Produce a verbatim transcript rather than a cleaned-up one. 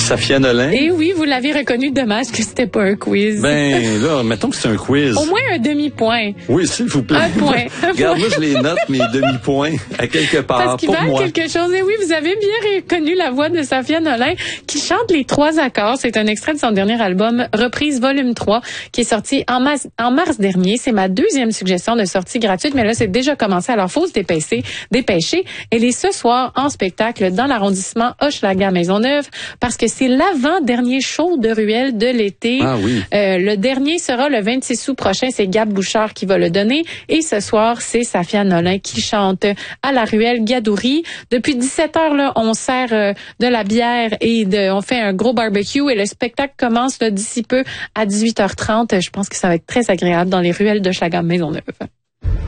Safia Nolin. Et oui, vous l'avez reconnu, dommage que c'était pas un quiz. Ben là, mettons que c'est un quiz. Au moins un demi-point. Oui, s'il vous plaît. Un point. Regarde, moi, je les note, mes demi-points, à quelque part, Parce qu'il pour valent moi. quelque chose. Et oui, vous avez bien reconnu la voix de Safia Nolin, qui chante les trois accords. C'est un extrait de son dernier album, Reprise Volume trois, qui est sorti en mars, en mars dernier. C'est ma deuxième suggestion de sortie gratuite, mais là, c'est déjà commencé. Alors, faut se dépêcher, dépêcher. Elle est ce soir en spectacle dans l'arrondissement Hochelaga-Maisonneuve, parce que c'est l'avant-dernier show de Ruelle de l'été. Ah oui. Euh, le dernier sera le vingt-six août prochain. C'est Gab Bouchard qui va le donner. Et ce soir, c'est Safia Nolin qui chante à la Ruelle Gadouri. Depuis dix-sept heures, là, on sert euh, de la bière et de, on fait un gros barbecue et le spectacle commence là, d'ici peu à dix-huit heures trente. Je pense que ça va être très agréable dans les ruelles de Hochelaga-Maisonneuve.